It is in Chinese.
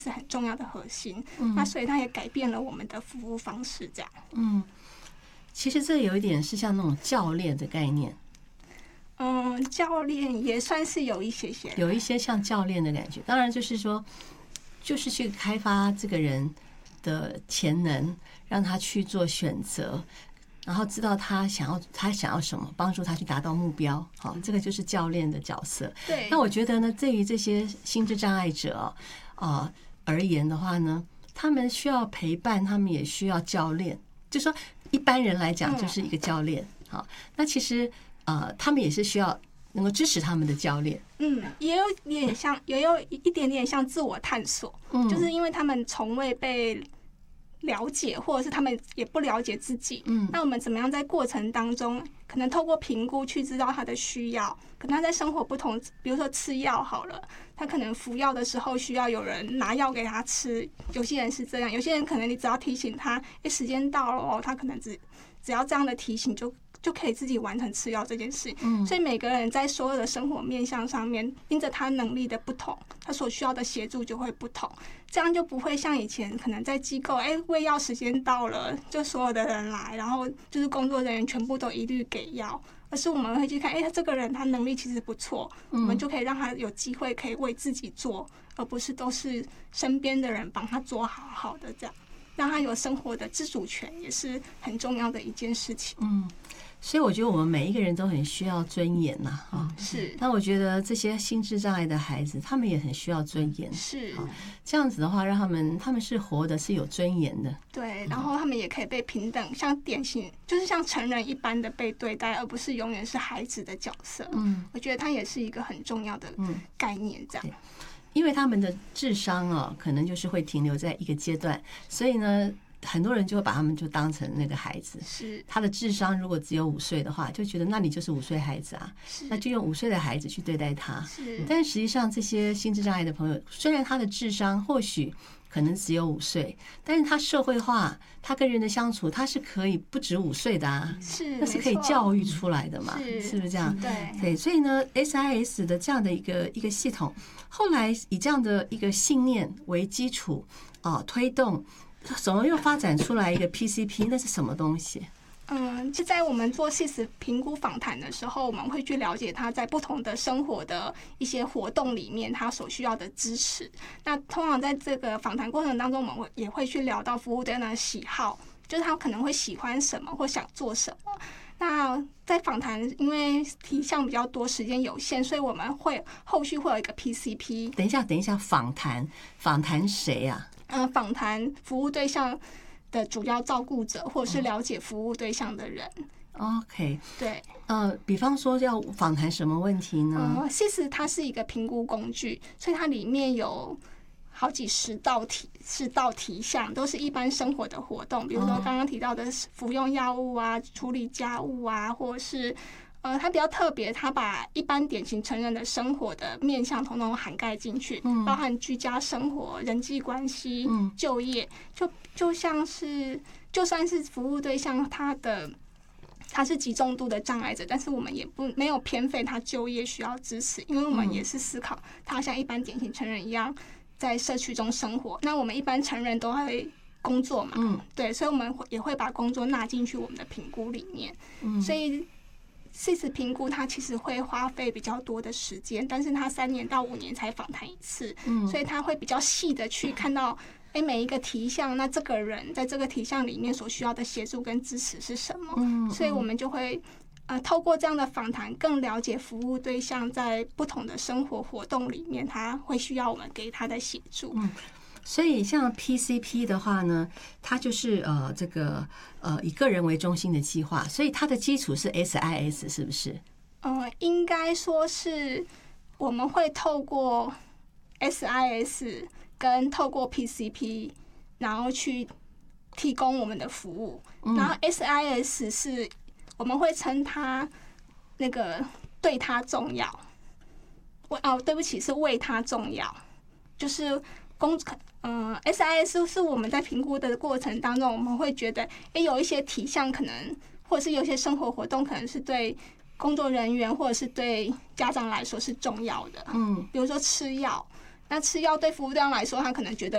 是很重要的核心。那所以它也改变了我们的服务方式，这样。 其实这有一点是像那种教练的概念。 教练也算是有一些像教练的感觉。当然就是说，就是去开发这个人的潜能，让他去做选择，然后知道他想要什么，帮助他去达到目标。好，这个就是教练的角色。 对。 那我觉得呢，对于这些心智障碍者而言的话呢，他们需要陪伴，他们也需要教练。就说一般人来讲，就是一个教练。好，那其实他们也是需要能够支持他们的教练。 也有一点点像自我探索。就是因为他们从未被了解，或者是他们也不了解自己。那我们怎么样在过程当中，可能透过评估去知道他的需要。可能他在生活不同，比如说吃药好了，他可能服药的时候需要有人拿药给他吃。有些人是这样，有些人可能你只要提醒他，时间到了他可能只要这样的提醒就可以自己完成吃药这件事。所以每个人在所有的生活面向上面，因着他能力的不同，他所需要的协助就会不同。这样就不会像以前可能在机构，喂药时间到了，就所有的人来，然后就是工作人员全部都一律给药。而是我们会去看，这个人他能力其实不错，我们就可以让他有机会可以为自己做，而不是都是身边的人帮他做好好的，这样让他有生活的自主权，也是很重要的一件事情。 所以我觉得我们每一个人都很需要尊严呐， 是。 那我觉得这些心智障碍的孩子，他们也很需要尊严。 是。 这样子的话，让他们是活的是有尊严的。 对，然后他们也可以被平等，像典型就是像成人一般的被对待，而不是永远是孩子的角色。我觉得它也是一个很重要的概念，这样。 因为他们的智商可能就是会停留在一个阶段，所以呢，很多人就会把他们就当成那个孩子。 是。他的智商如果只有5岁的话，就觉得那你就是5岁孩子啊，那就用5岁的孩子去对待他。 是。 但实际上，这些心智障碍的朋友，虽然他的智商或许可能只有5岁，但是他社会化，他跟人的相处，他是可以不止5岁的啊。 是。 那是可以教育出来的嘛？是不是这样？对。所以呢 ，SIS 的这样的一个系统，后来以这样的一个信念为基础推动。怎么又发展出来一个 PCP？ 那是什么东西？ 就在我们做SIS评估访谈的时候，我们会去了解他在不同的生活的一些活动里面，他所需要的支持。那通常在这个访谈过程当中，我们也会去聊到服务对象的喜好，就是他可能会喜欢什么或想做什么。那在访谈，因为题项比较多，时间有限，所以我们后续会有一个 PCP。 等一下，访谈谁啊？ 访谈服务对象的主要照顾者，或者是了解服务对象的人。 OK， 对。 比方说要访谈什么问题呢 ？SIS 它是一个评估工具，所以它里面有好几十道题项，都是一般生活的活动，比如说刚刚提到的服用药物啊、处理家务啊，或者是它比较特别，它把一般典型成人的生活的面向统统涵盖进去，包含居家生活、人际关系、就业，就像是就算是服务对象他是极重度的障碍者，但是我们也没有偏废他就业需要支持，因为我们也是思考他像一般典型成人一样在社区中生活。那我们一般成人都会工作嘛，对，所以我们也会把工作纳进去我们的评估里面。所以SIS 评估它其实会花费比较多的时间，但是它3年到5年才访谈一次，所以它会比较细的去看到每一个题项，那这个人在这个题项里面所需要的协助跟支持是什么。所以我们就会透过这样的访谈，更了解服务对象在不同的生活活动里面，他会需要我们给他的协助。 所以像 PCP 的话呢，它就是这个以个人为中心的计划，所以它的基础是 SIS 是不是？ 应该说是我们会透过 SIS 跟透过 PCP， 然后去提供我们的服务。然后 SIS 是我们会称它那个对他重要，对不起，是为他重要，就是SIS 是我们在评估的过程当中，我们会觉得有一些题项可能，或者是有些生活活动可能是对工作人员或者是对家长来说是重要的。比如说吃药，那吃药对服务对象来说，他可能觉得